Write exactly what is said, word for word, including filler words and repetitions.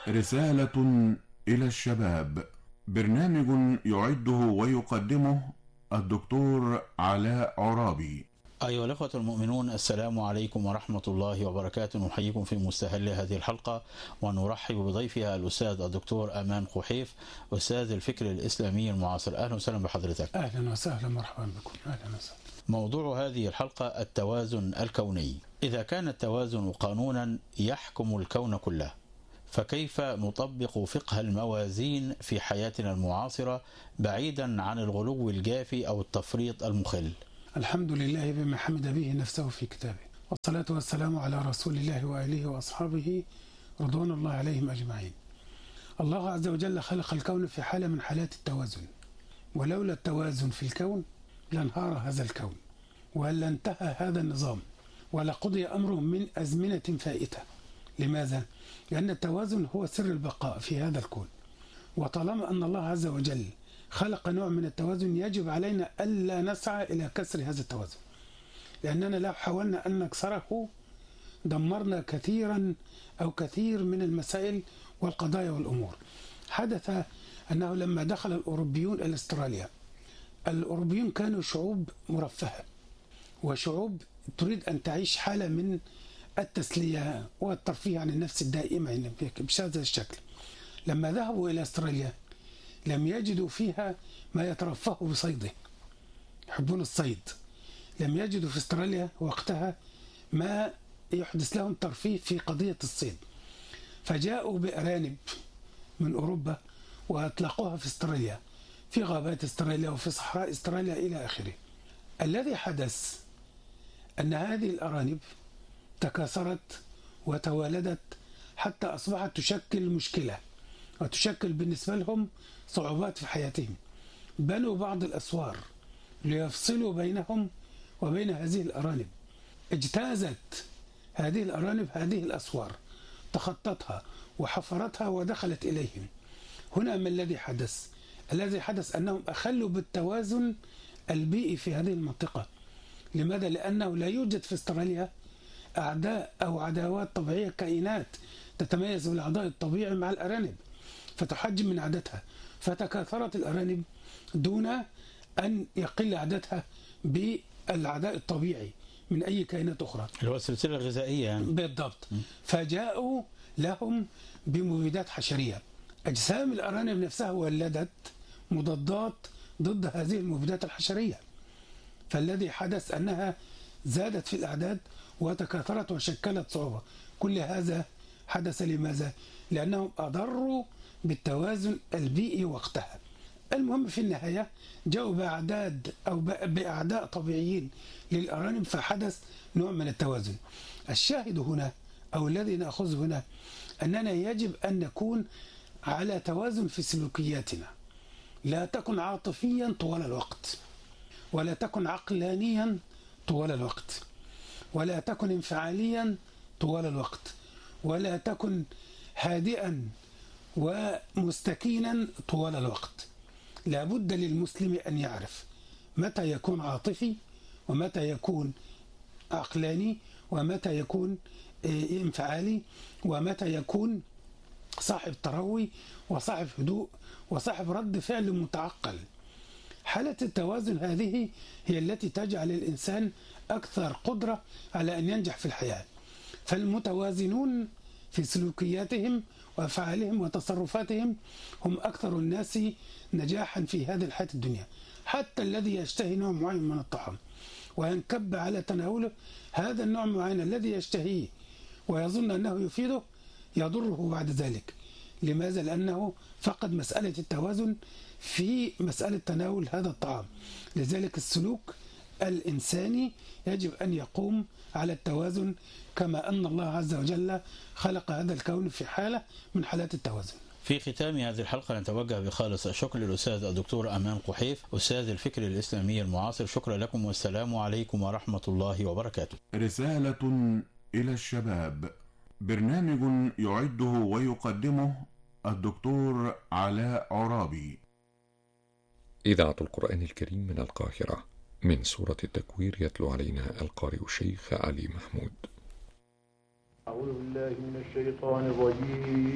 رسالة إلى الشباب، برنامج يعده ويقدمه الدكتور علاء عرابي. أيها الأخوة المؤمنون، السلام عليكم ورحمة الله وبركاته. نحييكم في مستهل هذه الحلقة ونرحب بضيفها الأستاذ الدكتور أمان قحيف، أستاذ الفكر الإسلامي المعاصر. أهلا وسهلا بحضرتك. أهلا وسهلا، مرحبا بكم. أهلا وسهلا. موضوع هذه الحلقة التوازن الكوني. إذا كان التوازن قانونا يحكم الكون كله، فكيف نطبق فقه الموازين في حياتنا المعاصرة بعيدا عن الغلو الجافي أو التفريط المخل؟ الحمد لله بما حمد به نفسه في كتابه، والصلاة والسلام على رسول الله وآله وأصحابه رضوان الله عليهم أجمعين. الله عز وجل خلق الكون في حالة من حالات التوازن، ولولا التوازن في الكون لانهار هذا الكون ولا انتهى هذا النظام ولا قضي أمره من أزمنة فائتة. لماذا؟ لأن التوازن هو سر البقاء في هذا الكون، وطالما أن الله عز وجل خلق نوع من التوازن يجب علينا ألا نسعى إلى كسر هذا التوازن، لأننا لو حاولنا أن نكسره دمرنا كثيرا أو كثير من المسائل والقضايا والأمور. حدث أنه لما دخل الأوروبيون إلى أستراليا، الأوروبيون كانوا شعوب مرفهة وشعوب تريد أن تعيش حالة من التسلية والترفيه عن النفس الدائمة بهذا الشكل. لما ذهبوا إلى أستراليا لم يجدوا فيها ما يترفهوا بصيده، يحبون الصيد. لم يجدوا في أستراليا وقتها ما يحدث لهم ترفيه في قضية الصيد، فجاءوا بأرانب من أوروبا وأطلقوها في أستراليا، في غابات أستراليا وفي صحراء أستراليا إلى آخره. الذي حدث أن هذه الأرانب تكاثرت وتوالدت حتى أصبحت تشكل مشكلة وتشكل بالنسبة لهم صعوبات في حياتهم. بنوا بعض الأسوار ليفصلوا بينهم وبين هذه الأرانب. اجتازت هذه الأرانب هذه الأسوار، تخطتها وحفرتها ودخلت إليهم. هنا ما الذي حدث؟ الذي حدث أنهم أخلوا بالتوازن البيئي في هذه المنطقة. لماذا؟ لأنه لا يوجد في استراليا أعداء أو عداوات طبيعية، كائنات تتميز بالعداء الطبيعي مع الأرانب فتحجم من عددها، فتكاثرت الأرانب دون أن يقل عددها بالعداء الطبيعي من أي كائنات أخرى، اللي هو السلسلة الغذائية يعني. بالضبط. فجاءوا لهم بمبيدات حشرية. أجسام الأرانب نفسها ولدت مضادات ضد هذه المبيدات الحشرية، فالذي حدث أنها زادت في الأعداد وتكاثرت وشكلت صعوبة. كل هذا حدث لماذا؟ لأنهم أضروا بالتوازن البيئي وقتها. المهم في النهاية جاءوا بأعداد أو بأعداء طبيعيين للأرانب، فحدث نوع من التوازن. الشاهد هنا أو الذي نأخذ هنا أننا يجب أن نكون على توازن في سلوكياتنا، لا تكن عاطفيا طوال الوقت، ولا تكن عقلانيا طوال الوقت، ولا تكن انفعاليا طوال الوقت، ولا تكن هادئا ومستكينا طوال الوقت. لا بد للمسلم أن يعرف متى يكون عاطفي ومتى يكون عقلاني ومتى يكون انفعالي ومتى يكون صاحب تروي وصاحب هدوء وصاحب رد فعل متعقل. حالة التوازن هذه هي التي تجعل الإنسان أكثر قدرة على أن ينجح في الحياة. فالمتوازنون في سلوكياتهم وأفعالهم وتصرفاتهم هم أكثر الناس نجاحا في هذه الحياة الدنيا. حتى الذي يشتهي نوع معين من الطعام وينكب على تناوله هذا النوع المعين الذي يشتهيه ويظن أنه يفيده يضره بعد ذلك. لماذا؟ لأنه فقد مسألة التوازن في مسألة تناول هذا الطعام. لذلك السلوك الإنساني يجب أن يقوم على التوازن، كما أن الله عز وجل خلق هذا الكون في حالة من حالات التوازن. في ختام هذه الحلقة نتوجه بخالص الشكر للأستاذ الدكتور أمان قحيف، أستاذ الفكر الإسلامي المعاصر. شكرا لكم والسلام عليكم ورحمة الله وبركاته. رسالة إلى الشباب، برنامج يعده ويقدمه الدكتور علاء عرابي. إذاعة القرآن الكريم من القاهرة، من سورة التكوير، يتلو علينا القارئ الشيخ علي محمود. أعوذ بالله من الشيطان الرجيم.